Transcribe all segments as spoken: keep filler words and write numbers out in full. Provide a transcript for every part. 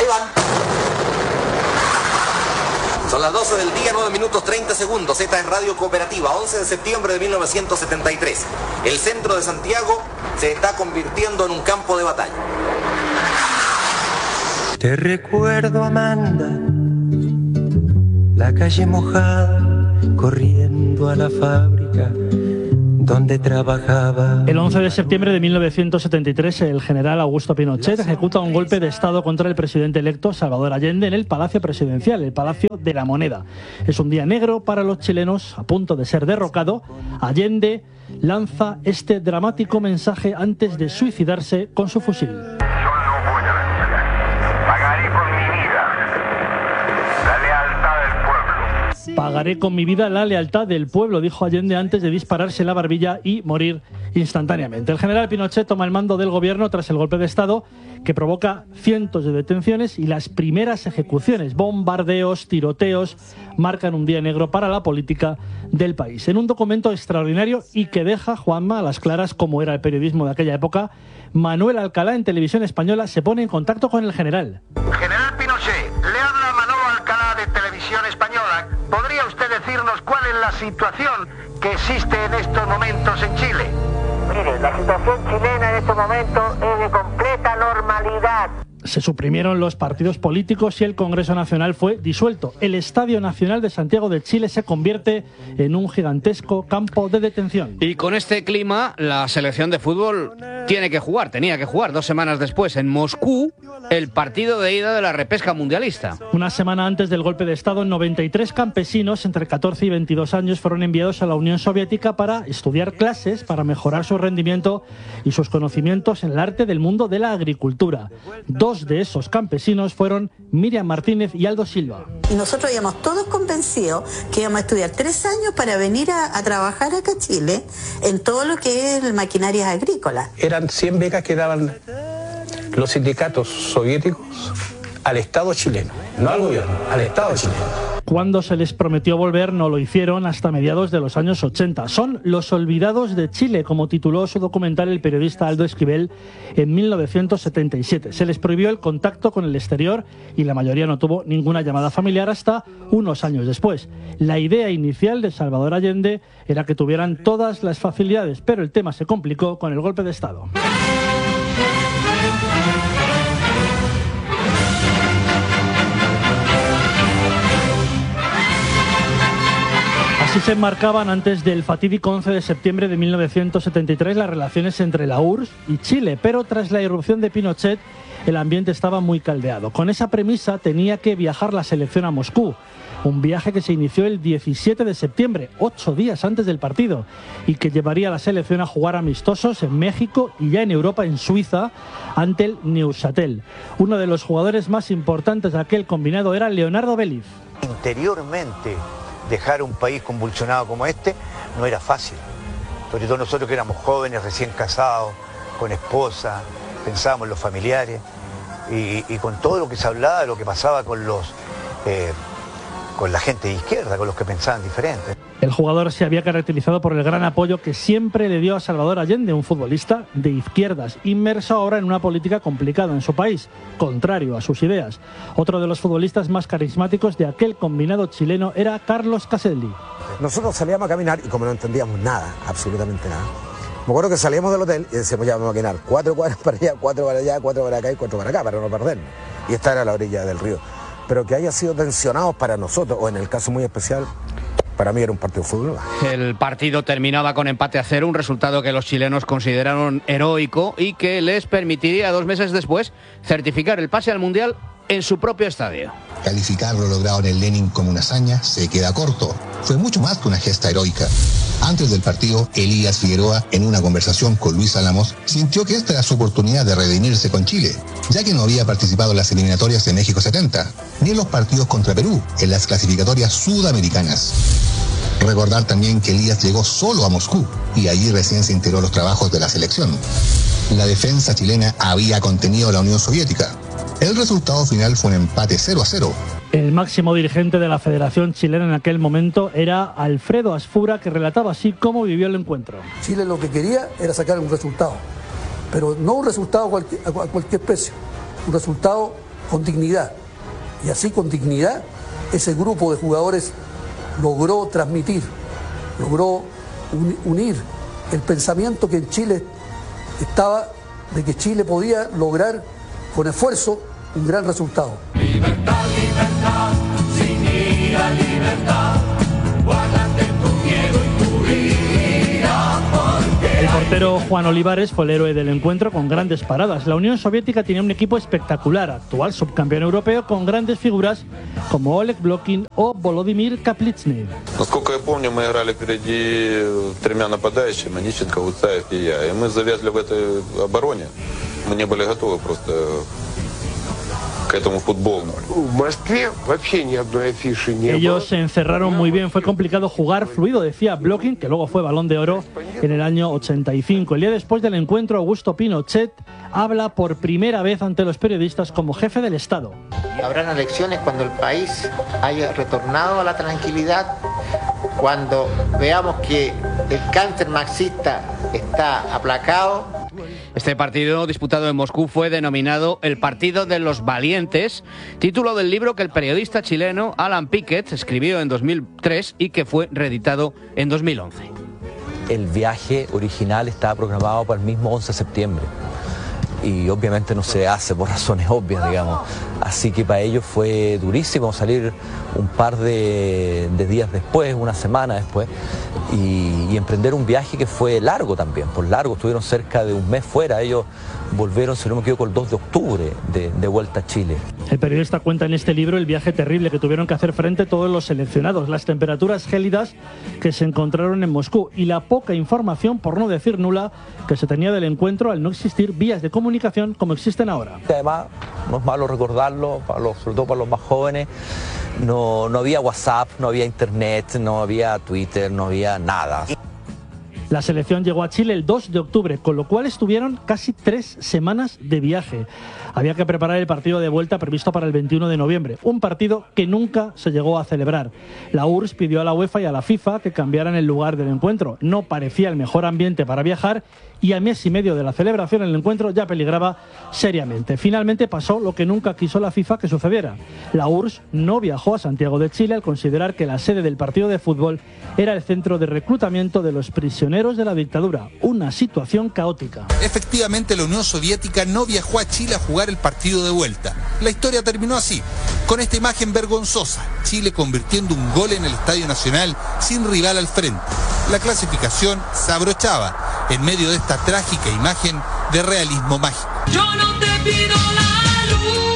Ahí van. Son las doce del día, nueve minutos treinta segundos. Esta es Radio Cooperativa, once de septiembre de mil novecientos setenta y tres. El centro de Santiago se está convirtiendo en un campo de batalla. Te recuerdo, Amanda, la calle mojada, corriendo a la fábrica donde trabajaba. El once de septiembre de mil novecientos setenta y tres, el general Augusto Pinochet ejecuta un golpe de Estado contra el presidente electo Salvador Allende en el Palacio Presidencial, el Palacio de la Moneda. Es un día negro para los chilenos, a punto de ser derrocado. Allende lanza este dramático mensaje antes de suicidarse con su fusil. Pagaré con mi vida la lealtad del pueblo, dijo Allende antes de dispararse la barbilla y morir instantáneamente. El general Pinochet toma el mando del gobierno tras el golpe de Estado que provoca cientos de detenciones y las primeras ejecuciones. Bombardeos, tiroteos marcan un día negro para la política del país. En un documento extraordinario y que deja, Juanma, a las claras cómo era el periodismo de aquella época, Manuel Alcalá en Televisión Española se pone en contacto con el general. General Pinochet, le habla Manolo Alcalá de Televisión Española. ¿Podría usted decirnos cuál es la situación que existe en estos momentos en Chile? Mire, la situación chilena en estos momentos es de completa normalidad. Se suprimieron los partidos políticos y el Congreso Nacional fue disuelto. El Estadio Nacional de Santiago de Chile se convierte en un gigantesco campo de detención. Y con este clima, la selección de fútbol tiene que jugar, tenía que jugar dos semanas después en Moscú el partido de ida de la repesca mundialista. Una semana antes del golpe de Estado, noventa y tres campesinos entre catorce y veintidós años fueron enviados a la Unión Soviética para estudiar clases, para mejorar su rendimiento y sus conocimientos en el arte del mundo de la agricultura. Dos de esos campesinos fueron Miriam Martínez y Aldo Silva. Y nosotros íbamos todos convencidos que íbamos a estudiar tres años para venir a, a trabajar acá a Chile en todo lo que es maquinarias agrícolas. Eran cien becas que daban los sindicatos soviéticos al Estado chileno, no al gobierno, al Estado chileno. Cuando se les prometió volver, no lo hicieron hasta mediados de los años ochenta. Son los olvidados de Chile, como tituló su documental el periodista Aldo Esquivel en mil novecientos setenta y siete. Se les prohibió el contacto con el exterior y la mayoría no tuvo ninguna llamada familiar hasta unos años después. La idea inicial de Salvador Allende era que tuvieran todas las facilidades, pero el tema se complicó con el golpe de Estado. Así se enmarcaban antes del fatídico once de septiembre de mil novecientos setenta y tres las relaciones entre la U R S S y Chile, pero tras la irrupción de Pinochet el ambiente estaba muy caldeado. Con esa premisa tenía que viajar la selección a Moscú, un viaje que se inició el diecisiete de septiembre, ocho días antes del partido, y que llevaría a la selección a jugar amistosos en México y ya en Europa, en Suiza, ante el Neuchâtel. Uno de los jugadores más importantes de aquel combinado era Leonardo Beliz. Interiormente, dejar un país convulsionado como este no era fácil, sobre todo nosotros que éramos jóvenes, recién casados, con esposa, pensábamos en los familiares y, y con todo lo que se hablaba, lo que pasaba con los eh, con la gente de izquierda, con los que pensaban diferente. El jugador se había caracterizado por el gran apoyo que siempre le dio a Salvador Allende, un futbolista de izquierdas, inmerso ahora en una política complicada en su país, contrario a sus ideas. Otro de los futbolistas más carismáticos de aquel combinado chileno era Carlos Caselli. Nosotros salíamos a caminar y como no entendíamos nada, absolutamente nada, me acuerdo que salíamos del hotel y decíamos, ya vamos a caminar cuatro cuadras para allá, cuatro para allá, cuatro para acá y cuatro para acá, para no perdernos. Y esta era la orilla del río. Pero que haya sido tensionados para nosotros, o en el caso muy especial, para mí era un partido de fútbol. El partido terminaba con empate a cero, un resultado que los chilenos consideraron heroico y que les permitiría dos meses después certificar el pase al Mundial en su propio estadio. Calificar lo logrado en el Lenin como una hazaña se queda corto. Fue mucho más que una gesta heroica. Antes del partido, Elías Figueroa, en una conversación con Luis Álamos, sintió que esta era su oportunidad de redimirse con Chile, ya que no había participado en las eliminatorias de México setenta, ni en los partidos contra Perú, en las clasificatorias sudamericanas. Recordar también que Elías llegó solo a Moscú y allí recién se integró los trabajos de la selección. La defensa chilena había contenido a la Unión Soviética. El resultado final fue un empate cero a cero. El máximo dirigente de la Federación Chilena en aquel momento era Alfredo Asfura, que relataba así cómo vivió el encuentro. Chile lo que quería era sacar un resultado, pero no un resultado a cualquier, a cualquier precio, un resultado con dignidad. Y así con dignidad ese grupo de jugadores logró transmitir, logró un, unir el pensamiento que en Chile estaba de que Chile podía lograr con esfuerzo un gran resultado. Libertad, libertad, sin ira, libertad, guárdate tu miedo y tu ira, porque... El portero Juan Olivares fue el héroe del encuentro con grandes paradas. La Unión Soviética tenía un equipo espectacular, actual subcampeón europeo, con grandes figuras como Oleg Blokhin o Volodymyr Kaplitzny. Насколько я помню, мы играли впереди тремя нападающими, Нищенко, Уцаев и я. И мы завязли в этой обороне. Мы не были готовы просто к этому футболу. В Москве вообще ни одной афиши не было. Ellos se encerraron muy bien, fue complicado jugar fluido, decía Blokhin, que luego fue Balón de Oro en el año ochenta y cinco. El día después del encuentro, Augusto Pinochet habla por primera vez ante los periodistas como jefe del Estado. Habrán elecciones cuando el país haya retornado a la tranquilidad, cuando veamos que el cáncer marxista está aplacado. Este partido disputado en Moscú fue denominado el Partido de los Valientes, título del libro que el periodista chileno Alan Pickett escribió en dos mil tres y que fue reeditado en dos mil once. El viaje original estaba programado para el mismo once de septiembre y obviamente no se hace por razones obvias, digamos. Así que para ellos fue durísimo salir un par de, de días después, una semana después, y, y emprender un viaje que fue largo también, por largo, estuvieron cerca de un mes fuera. Ellos volvieron, si no me equivoco, el dos de octubre de, de vuelta a Chile. El periodista cuenta en este libro el viaje terrible que tuvieron que hacer frente todos los seleccionados, las temperaturas gélidas que se encontraron en Moscú y la poca información, por no decir nula, que se tenía del encuentro al no existir vías de comunicación como existen ahora. Además, no es malo recordarlo, para los, sobre todo para los más jóvenes, no, no había WhatsApp, no había Internet, no había Twitter, no había nada. La selección llegó a Chile el dos de octubre, con lo cual estuvieron casi tres semanas de viaje. Había que preparar el partido de vuelta previsto para el veintiuno de noviembre, un partido que nunca se llegó a celebrar. La U R S S pidió a la UEFA y a la FIFA que cambiaran el lugar del encuentro. No parecía el mejor ambiente para viajar y a mes y medio de la celebración el encuentro ya peligraba seriamente. Finalmente pasó lo que nunca quiso la FIFA que sucediera. La U R S S no viajó a Santiago de Chile al considerar que la sede del partido de fútbol era el centro de reclutamiento de los prisioneros de la dictadura. Una situación caótica. Efectivamente, la Unión Soviética no viajó a Chile a jugar el partido de vuelta. La historia terminó así, con esta imagen vergonzosa: Chile convirtiendo un gol en el Estadio Nacional sin rival al frente. La clasificación se abrochaba en medio de esta trágica imagen de realismo mágico. Yo no te pido la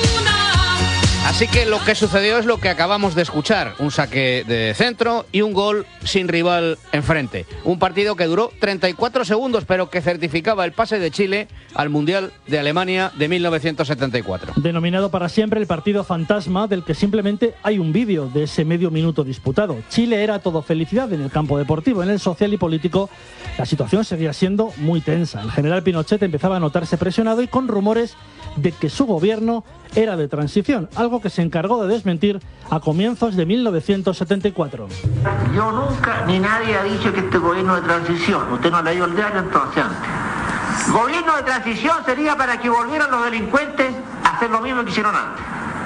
luna. Así que lo que sucedió es lo que acabamos de escuchar: un saque de centro y un gol sin rival enfrente. Un partido que duró treinta y cuatro segundos, pero que certificaba el pase de Chile al Mundial de Alemania de mil novecientos setenta y cuatro. Denominado para siempre el partido fantasma, del que simplemente hay un vídeo de ese medio minuto disputado. Chile era todo felicidad en el campo deportivo. En el social y político la situación seguía siendo muy tensa. El general Pinochet empezaba a notarse presionado y con rumores de que su gobierno era de transición, algo que se encargó de desmentir a comienzos de mil novecientos setenta y cuatro. Yo nunca, ni nadie ha dicho que este gobierno de transición. Usted no ha leído el diario entonces antes. Gobierno de transición sería para que volvieran los delincuentes a hacer lo mismo que hicieron antes.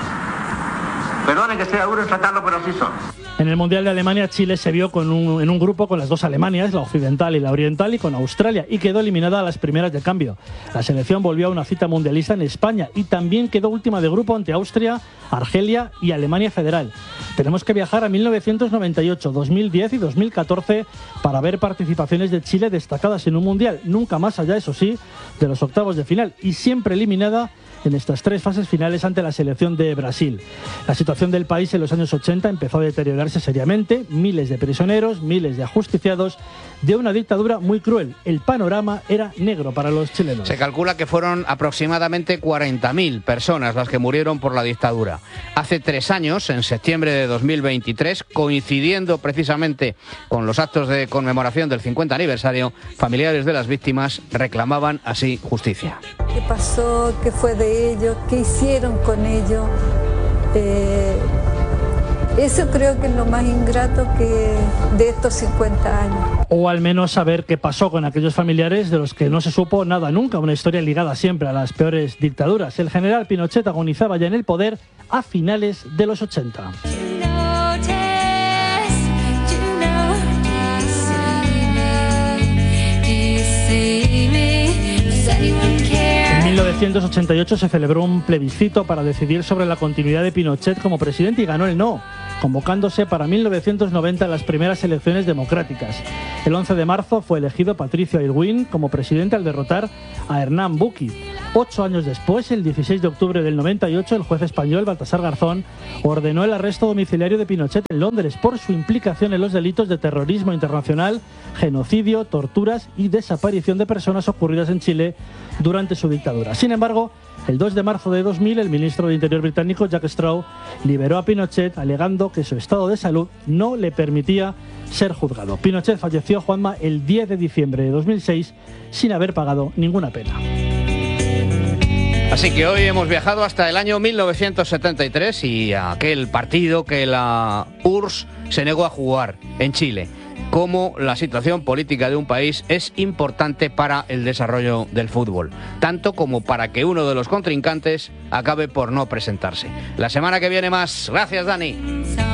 Perdone que sea duro en tratarlo, pero así son. En el Mundial de Alemania, Chile se vio con un, en un grupo con las dos Alemanias, la occidental y la oriental, y con Australia, y quedó eliminada a las primeras de cambio. La selección volvió a una cita mundialista en España y también quedó última de grupo ante Austria, Argelia y Alemania Federal. Tenemos que viajar a mil novecientos noventa y ocho, dos mil diez y dos mil catorce para ver participaciones de Chile destacadas en un Mundial, nunca más allá, eso sí, de los octavos de final, y siempre eliminada en estas tres fases finales ante la selección de Brasil. La situación del país en los años ochenta empezó a deteriorarse seriamente, miles de prisioneros, miles de ajusticiados, de una dictadura muy cruel. El panorama era negro para los chilenos. Se calcula que fueron aproximadamente cuarenta mil personas las que murieron por la dictadura. Hace tres años, en septiembre de dos mil veintitrés, coincidiendo precisamente con los actos de conmemoración del cincuenta aniversario, familiares de las víctimas reclamaban así justicia. ¿Qué pasó? ¿Qué fue de ellos? ¿Qué hicieron con ellos? Eh, Eso creo que es lo más ingrato que de estos cincuenta años. O al menos saber qué pasó con aquellos familiares de los que no se supo nada nunca, una historia ligada siempre a las peores dictaduras. El general Pinochet agonizaba ya en el poder a finales de los ochenta. En mil novecientos ochenta y ocho se celebró un plebiscito para decidir sobre la continuidad de Pinochet como presidente y ganó el no, convocándose para mil novecientos noventa las primeras elecciones democráticas. El once de marzo fue elegido Patricio Aylwin como presidente al derrotar a Hernán Bucchi. Ocho años después, el dieciséis de octubre del noventa y ocho, el juez español Baltasar Garzón ordenó el arresto domiciliario de Pinochet en Londres por su implicación en los delitos de terrorismo internacional, genocidio, torturas y desaparición de personas ocurridas en Chile durante su dictadura. Sin embargo, el dos de marzo de dos mil, el ministro de Interior británico Jack Straw liberó a Pinochet alegando que su estado de salud no le permitía ser juzgado. Pinochet falleció, Juanma, el diez de diciembre de dos mil seis sin haber pagado ninguna pena. Así que hoy hemos viajado hasta el año mil novecientos setenta y tres y aquel partido que la U R S S se negó a jugar en Chile. Cómo la situación política de un país es importante para el desarrollo del fútbol, tanto como para que uno de los contrincantes acabe por no presentarse. La semana que viene más. Gracias, Dani.